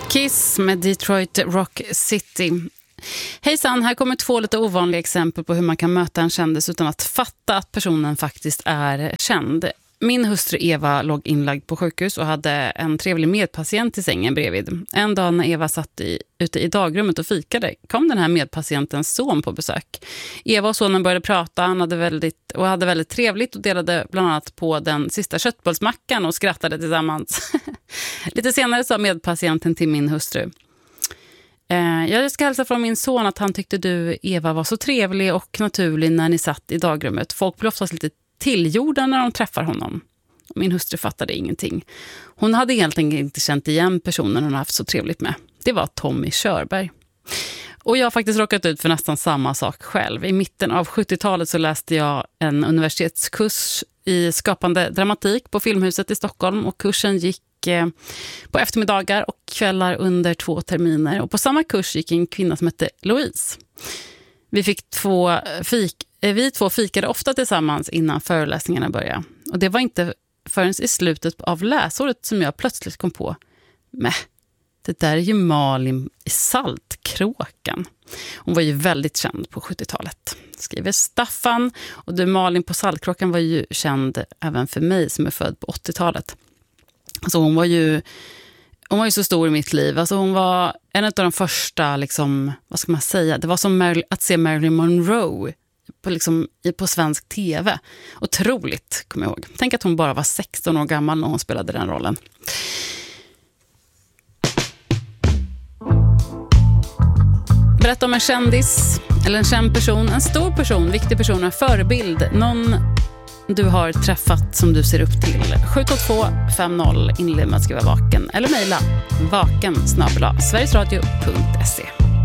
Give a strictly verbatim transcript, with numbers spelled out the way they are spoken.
Kiss med Detroit Rock City. Hejsan, här kommer två lite ovanliga exempel på hur man kan möta en kändis utan att fatta att personen faktiskt är känd. Min hustru Eva låg inlagd på sjukhus och hade en trevlig medpatient i sängen bredvid. En dag när Eva satt i, ute i dagrummet och fikade kom den här medpatientens son på besök. Eva och sonen började prata han hade väldigt, och hade väldigt trevligt och delade bland annat på den sista köttbullsmackan och skrattade tillsammans. Lite senare sa medpatienten till min hustru: jag ska hälsa från min son att han tyckte du, Eva, var så trevlig och naturlig när ni satt i dagrummet. Folk blir oftast lite tillgjorda när de träffar honom. Min hustru fattade ingenting. Hon hade egentligen inte känt igen personen hon haft så trevligt med. Det var Tommy Körberg. Och jag har faktiskt råkat ut för nästan samma sak själv. I mitten av sjuttiotalet så läste jag en universitetskurs i skapande dramatik på Filmhuset i Stockholm. Och kursen gick på eftermiddagar och kvällar under två terminer. Och på samma kurs gick en kvinna som hette Louise. Vi fick två fik, vi två fikade ofta tillsammans innan föreläsningarna började. Och det var inte förrän i slutet av läsåret som jag plötsligt kom på: Mäh, det där är ju Malin i Saltkråkan. Hon var ju väldigt känd på sjuttiotalet, skriver Staffan. Och du, Malin på Saltkråkan var ju känd även för mig som är född på åttiotalet. Alltså hon var ju hon var ju så stor i mitt liv. Alltså hon var en av de första, liksom, vad ska man säga? Det var som Mar- att se Marilyn Monroe på, liksom, på svensk tv. Otroligt, kommer jag ihåg. Tänk att hon bara var sexton år gammal när hon spelade den rollen. Berätta om en kändis eller en känd person, en stor person, viktig person, en förebild. Någon du har träffat som du ser upp till. sju två två fem noll inled med att skriva vaken eller mejla vaken snabel-a sverigesradio punkt se.